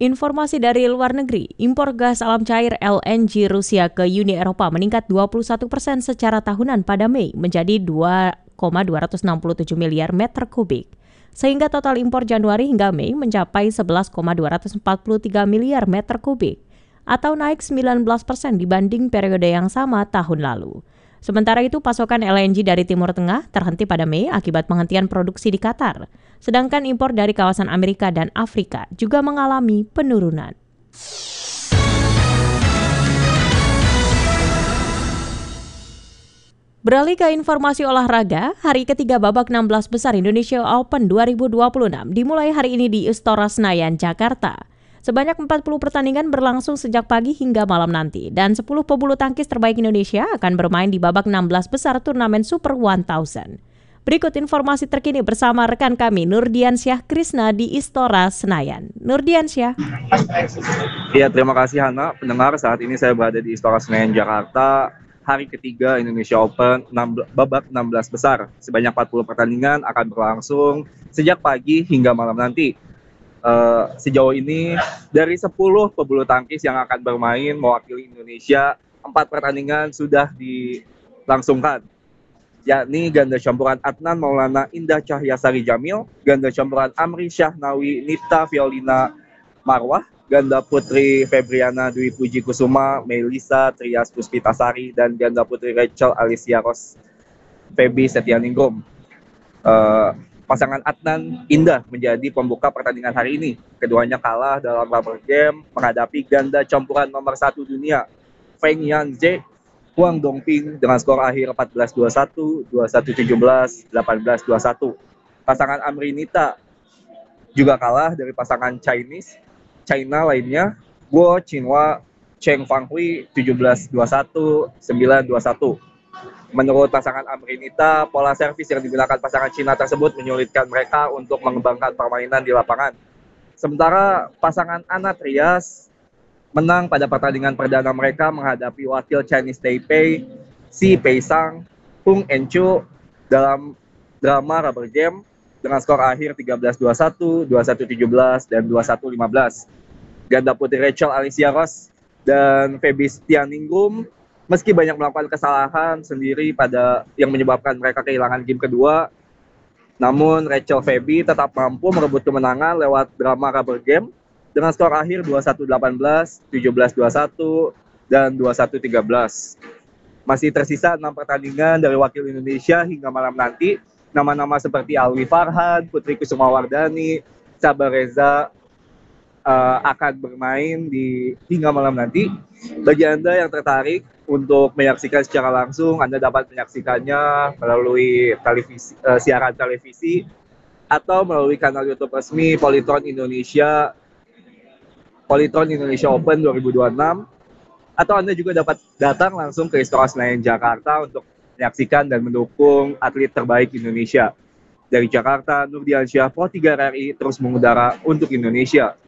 Informasi dari luar negeri, impor gas alam cair LNG Rusia ke Uni Eropa meningkat 21% secara tahunan pada Mei menjadi 2,267 miliar meter kubik. Sehingga total impor Januari hingga Mei mencapai 11,243 miliar meter kubik, atau naik 19% dibanding periode yang sama tahun lalu. Sementara itu, pasokan LNG dari Timur Tengah terhenti pada Mei akibat penghentian produksi di Qatar. Sedangkan impor dari kawasan Amerika dan Afrika juga mengalami penurunan. Beralih ke informasi olahraga, hari ketiga babak 16 besar Indonesia Open 2026 dimulai hari ini di Istora Senayan, Jakarta. Sebanyak 40 pertandingan berlangsung sejak pagi hingga malam nanti, dan 10 pebulu tangkis terbaik Indonesia akan bermain di babak 16 besar turnamen Super 1000. Berikut informasi terkini bersama rekan kami Nurdiansyah Krisna di Istora Senayan. Nurdiansyah. Iya, terima kasih Hana. Pendengar, saat ini saya berada di Istora Senayan, Jakarta. Hari ketiga Indonesia Open babak 16 besar. Sebanyak 40 pertandingan akan berlangsung sejak pagi hingga malam nanti. Sejauh ini dari 10 pebulu tangkis yang akan bermain mewakili Indonesia, 4 pertandingan sudah dilangsungkan, yakni ganda campuran Adnan Maulana Indah Cahyasari Jamil, ganda campuran Amri Syahnawi Nita Violina Marwah, ganda putri Febriana Dwi Puji Kusuma Melisa Trias Puspitasari, dan ganda putri Rachel Alicia Ros Febi Setianingrum. Pasangan Adnan Indah menjadi pembuka pertandingan hari ini. Keduanya kalah dalam rubber game menghadapi ganda campuran nomor 1 dunia Feng Yanzhe Huang Dongping dengan skor akhir 14-21, 21-17, 18-21. Pasangan Amrinita juga kalah dari pasangan China lainnya Guo Qinhua Cheng Fanghui 17-21, 9-21. Menurut pasangan Amrinita, pola servis yang digunakan pasangan Cina tersebut menyulitkan mereka untuk mengembangkan permainan di lapangan. Sementara pasangan Anna Trias menang pada pertandingan perdana mereka menghadapi wakil Chinese Taipei, Si Peisang, Hung Enchu dalam drama rubber game dengan skor akhir 13-21, 21-17, dan 21-15. Ganda putri Rachel Alicia Ros dan Febi Setianingrum meski banyak melakukan kesalahan sendiri pada yang menyebabkan mereka kehilangan game kedua, namun Rachel Febi tetap mampu merebut kemenangan lewat drama rubber game dengan skor akhir 21-18, 17-21, dan 21-13. Masih tersisa 6 pertandingan dari wakil Indonesia hingga malam nanti. Nama-nama seperti Alwi Farhan, Putri Kusuma Wardani, Sabar Reza akan bermain hingga malam nanti. Bagi Anda yang tertarik untuk menyaksikan secara langsung, Anda dapat menyaksikannya melalui siaran televisi atau melalui kanal YouTube resmi Polytron Indonesia Open 2026, atau Anda juga dapat datang langsung ke Istora Senayan Jakarta untuk menyaksikan dan mendukung atlet terbaik Indonesia. Dari Jakarta, Nurdiansyah, Pro 3 RRI terus mengudara untuk Indonesia.